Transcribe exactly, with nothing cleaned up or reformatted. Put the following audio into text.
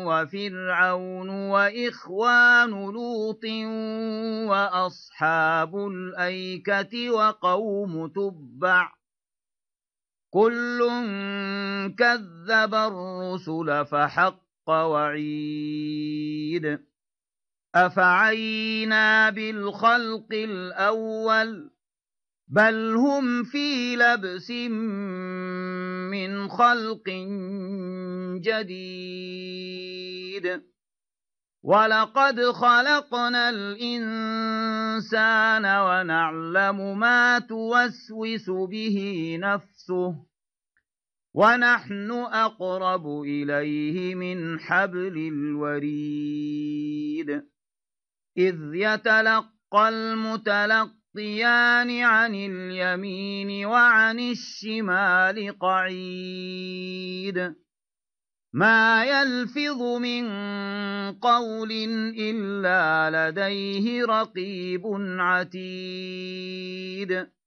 وفرعون وإخوان لوط وأصحاب الأيكة وقوم تبع كل كذب الرسل فحق وعيد أفعينا بالخلق الأول بل هم في لبس من خلق جديد ولقد خلقنا الإنسان ونعلم ما توسوس به نفسه ونحن أقرب إليه من حبل الوريد إذ يتلقى المتلقيان عن اليمين وعن الشمال قعيد ما يلفظ من قول إلا لديه رقيب عتيد